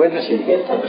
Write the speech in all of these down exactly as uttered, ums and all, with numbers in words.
buen recibimiento.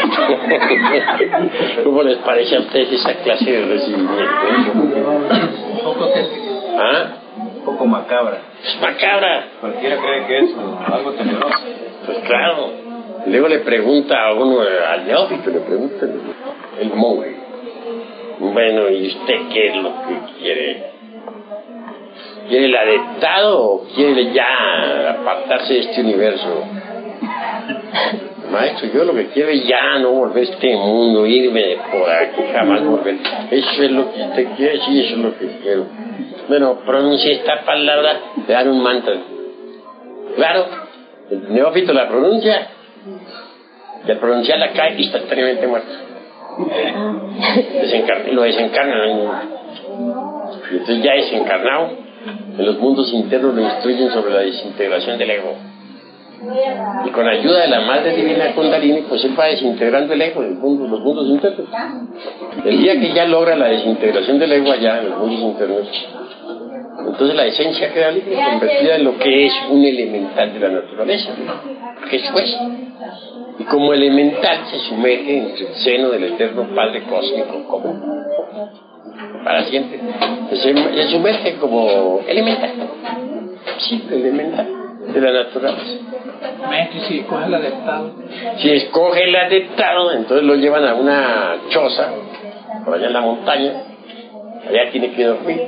¿Cómo les parece a ustedes esa clase de recibimiento? Un poco tétrico. ¿Ah? Un poco macabra. Es macabra. Cualquiera cree que es algo tenebroso. Pues claro. Luego le pregunta a uno, al neófito, le pregunta el, el monje. Bueno, ¿y usted qué es lo que quiere? ¿Quiere el adeptado o quiere ya apartarse de este universo? Maestro, yo lo que quiero es ya no volver a este mundo, irme de por aquí, jamás volver. Eso es lo que usted quiere, sí, eso es lo que quiero. Bueno, pronuncia esta palabra, le dan un mantra. Claro, el neófito la pronuncia y al pronunciarla cae instantáneamente muerto. Desencarna, lo desencarnan. Y entonces ya desencarnado, en los mundos internos lo instruyen sobre la desintegración del ego. Y con ayuda de la Madre Divina Kundalini, pues él va desintegrando el ego en mundo, los mundos internos. El día que ya logra la desintegración del ego allá en los mundos internos, entonces la esencia queda libre, convertida en lo que es un elemental de la naturaleza, que es juez. Y como elemental se sumerge en el seno del eterno Padre Cósmico común, para siempre. Se, se sumerge como elemental, simple elemental de la naturaleza. Maestro, ¿y si escoge el adeptado? Si escoge el adeptado, entonces lo llevan a una choza, por allá en la montaña, allá tiene que dormir.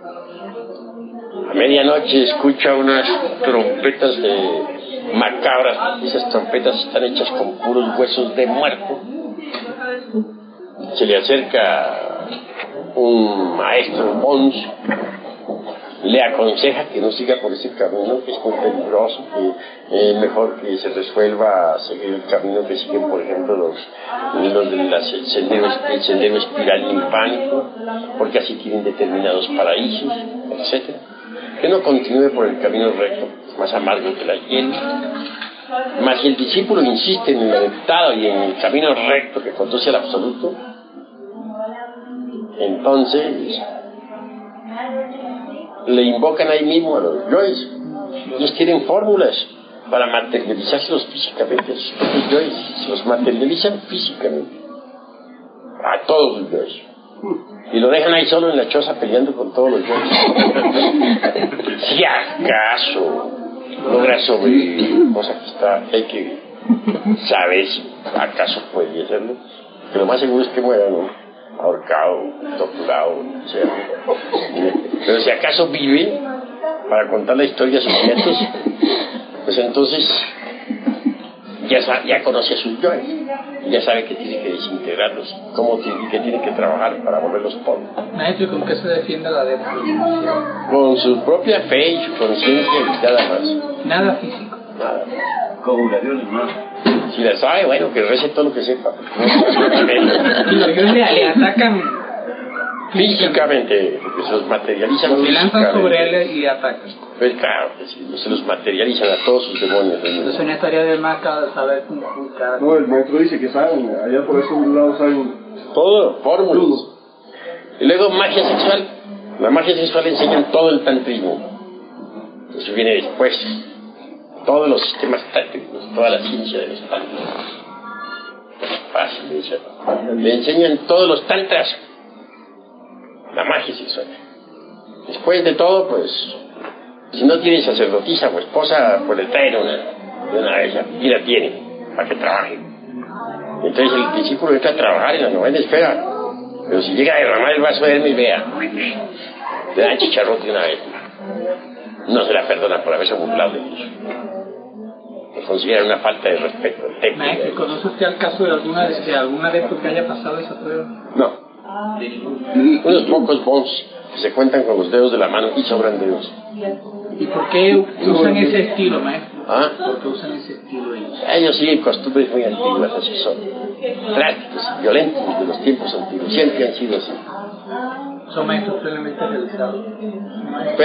A medianoche escucha unas trompetas de macabras, esas trompetas están hechas con puros huesos de muerto. Se le acerca un maestro Mons, le aconseja que no siga por ese camino, que es muy peligroso, que es mejor que se resuelva a seguir el camino que siguen, por ejemplo, los, los del el sendero, el sendero espiral nimpánico, porque así tienen determinados paraísos, etcétera. Que no continúe por el camino recto, más amargo que la hiel. Mas si el discípulo insiste en el adeptado y en el camino recto que conduce al absoluto, entonces le invocan ahí mismo a los yoes. Ellos tienen fórmulas para materializárselos físicamente a sus propios yoes. Se los materializan físicamente a todos los yoes y lo dejan ahí solo en la choza peleando con todos los yoes. Si acaso logra sobrevivir, cosa que está, hay que saber si acaso puede hacerlo, que lo más seguro es que muera, ¿no? Ahorcado, torturado, o sea. Pero si acaso vive para contar la historia a sus nietos, pues entonces ya, sabe, ya conoce a sus yoes, ya sabe que tiene que desintegrarlos, cómo tiene, que tiene que trabajar para volverlos polvo. Maestro, ¿y con qué se defiende la adepto? Con su propia fe y su conciencia y nada más. Nada físico. Nada. Cobulaciones más. Si la sabe, bueno, que rece todo lo que sepa. Y los yoes le, le atacan físicamente, porque se los materializan se físicamente. lanzan sobre él y atacan. Pues claro, que sí, se los materializan a todos sus demonios. Entonces en esta área de más saber cómo cada... No, el maestro dice que saben, allá por esos lados saben todo, fórmulas. Y luego magia sexual. La magia sexual enseña todo el tantrismo. Eso viene después. Todos los sistemas tántricos, toda la ciencia de los tantras. Fácil de decir. Le enseñan todos los tantras la magia sexual. Después de todo, pues, si no tiene sacerdotisa o esposa, pues le traen una de una vez y la tiene para que trabaje. Entonces el discípulo entra a trabajar en la novena esfera, pero si llega a derramar el vaso de Hermes, vea, le dan chicharrote de una vez. No se la perdona por haberse burlado de ellos. Lo considera una falta de respeto. Maestro, ¿conoce usted el caso de alguna de, de alguna adepto que haya pasado esa prueba? No. Unos pocos bons que se cuentan con los dedos de la mano y sobran dedos. ¿Y por qué usan ese estilo, maestro? ¿Ah? ¿Por qué usan ese estilo ellos? Ellos siguen costumbres muy antiguas, así son. Drásticos y violentos de los tiempos antiguos. Siempre han sido así. Son maestros plenamente realizados.